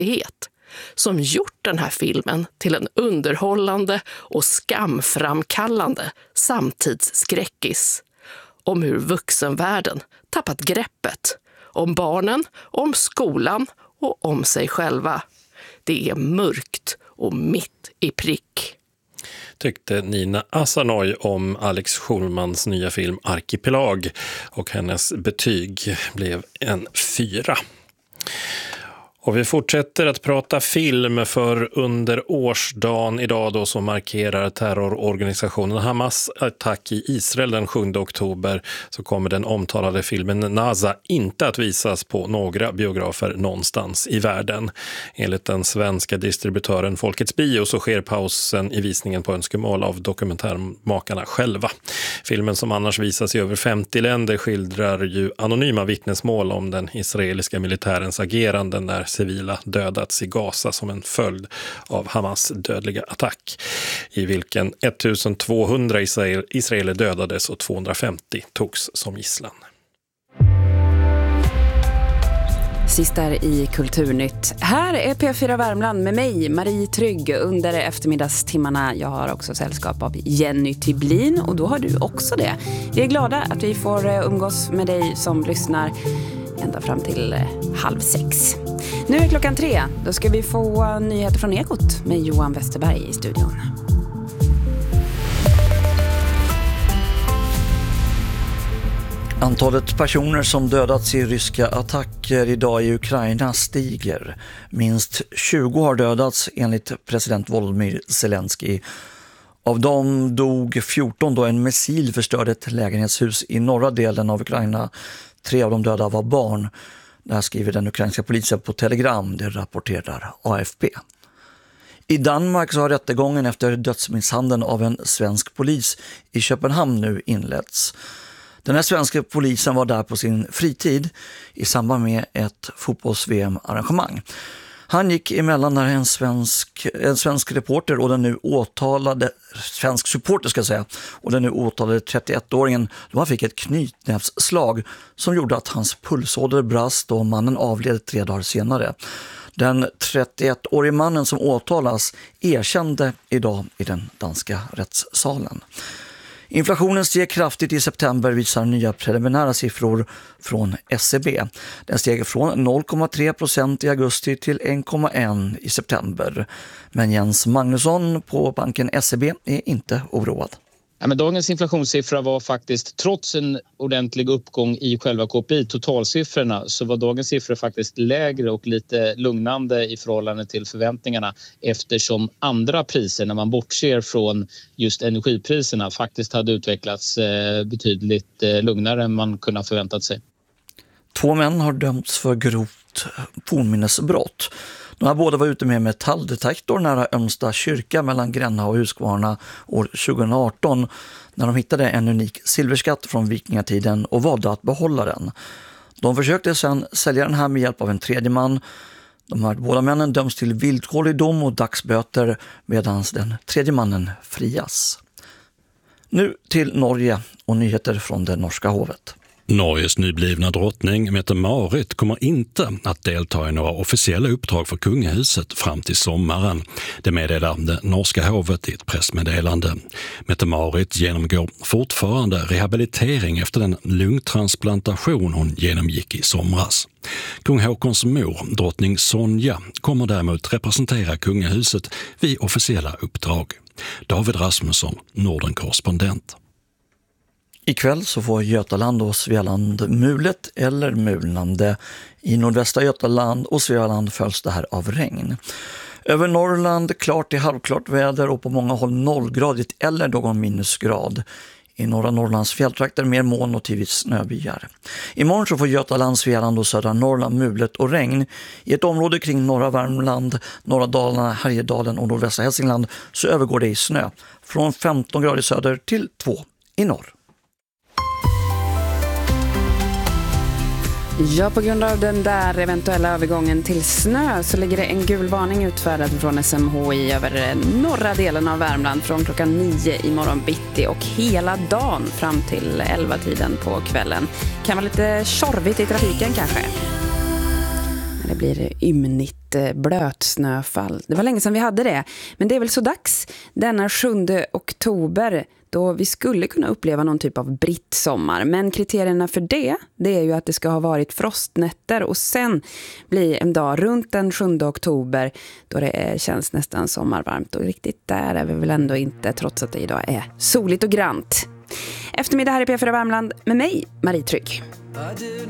hastighet som gjort den här filmen till en underhållande och skamframkallande samtidsskräckis om hur vuxenvärlden tappat greppet om barnen, om skolan och om sig själva. Det är mörkt och mitt i prick. Tyckte Nina Asanoy om Alex Schulmans nya film Arkipelag, och hennes betyg blev en 4. Och vi fortsätter att prata film, för under årsdagen idag då så markerar terrororganisationen Hamas attack i Israel den 7 oktober, så kommer den omtalade filmen Naza inte att visas på några biografer någonstans i världen. Enligt den svenska distributören Folkets Bio så sker pausen i visningen på önskemål av dokumentärmakarna själva. Filmen, som annars visas i över 50 länder, skildrar ju anonyma vittnesmål om den israeliska militärens agerande när civila dödats i Gaza som en följd av Hamas dödliga attack, i vilken 1200 israeler dödades och 250 togs som gisslan. Sist där i Kulturnytt. Här är P4 Värmland med mig, Marie Trygg, under eftermiddagstimmarna. Jag har också sällskap av Jenny Tyblin, och då har du också det. Vi är glada att vi får umgås med dig som lyssnar ända fram till 5:30. Nu är klockan 3. Då ska vi få nyheter från Ekot med Johan Westerberg i studion. Antalet personer som dödats i ryska attacker idag i Ukraina stiger. Minst 20 har dödats enligt president Volodymyr Zelensky. Av dem dog 14 då en missil förstörde ett lägenhetshus i norra delen av Ukraina. 3 av de döda var barn. Det här skriver den ukrainska polisen på Telegram, det rapporterar AFP. I Danmark så har rättegången efter dödsmisshandeln av en svensk polis i Köpenhamn nu inletts. Den här svenska polisen var där på sin fritid i samband med ett fotbolls-VM-arrangemang. Han gick emellan när en svensk reporter och den nu åtalade, svensk supporter ska jag säga, och den nu åtalade 31-åringen, då han fick ett knytnävsslag som gjorde att hans pulsåder brast och mannen avled 3 dagar senare. Den 31-årige mannen som åtalas erkände idag i den danska rättssalen. Inflationen steg kraftigt i september, visar nya preliminära siffror från SCB. Den steg från 0,3% i augusti till 1,1% i september. Men Jens Magnusson på banken SCB är inte oroad. Ja, men dagens inflationssiffra var faktiskt, trots en ordentlig uppgång i själva KPI, totalsiffrorna, så var dagens siffra faktiskt lägre och lite lugnande i förhållande till förväntningarna, eftersom andra priser, när man bortser från just energipriserna, faktiskt hade utvecklats betydligt lugnare än man kunde ha förväntat sig. 2 män har dömts för grovt fornminnesbrott. De här båda var ute med metalldetektor nära Ömsta kyrka mellan Gränna och Huskvarna år 2018 när de hittade en unik silverskatt från vikingatiden och valde att behålla den. De försökte sedan sälja den här med hjälp av en tredje man. De här båda männen döms till villkorlig dom och dagsböter medan den tredje mannen frias. Nu till Norge och nyheter från det norska hovet. Norges nyblivna drottning Mette-Marit kommer inte att delta i några officiella uppdrag för kungahuset fram till sommaren. Det meddelar det norska hovet i ett pressmeddelande. Mette-Marit genomgår fortfarande rehabilitering efter den lungtransplantation hon genomgick i somras. Kung Håkons mor, drottning Sonja, kommer däremot representera kungahuset vid officiella uppdrag. David Rasmusson, Norden-korrespondent. Ikväll så får Götaland och Svealand mulet eller mulnande. I nordvästra Götaland och Svealand följs det här av regn. Över Norrland klart till halvklart väder och på många håll 0-gradigt eller någon minusgrad. I norra Norrlands fjälltrakter mer moln och tidvis snöbyar. Imorgon så får Götaland, Svealand och södra Norrland mulet och regn. I ett område kring norra Värmland, norra Dalarna, Härjedalen och nordvästra Hälsingland så övergår det i snö. Från 15 grader söder till 2 i norr. Ja, på grund av den där eventuella övergången till snö så ligger det en gul varning utfärdad från SMHI över norra delen av Värmland från klockan 9 i morgon bitti och hela dagen fram till 11-tiden på kvällen. Kan vara lite tjorvigt i trafiken kanske. Det blir ymnigt blötsnöfall. Det var länge sedan vi hade det. Men det är väl så dags denna 7 oktober då vi skulle kunna uppleva någon typ av brittsommar. Men kriterierna för det är ju att det ska ha varit frostnätter och sen bli en dag runt den 7 oktober då det känns nästan sommarvarmt. Och riktigt där är vi väl ändå inte, trots att det idag är soligt och grant. Eftermiddag här i P4 Värmland med mig, Marie Trygg.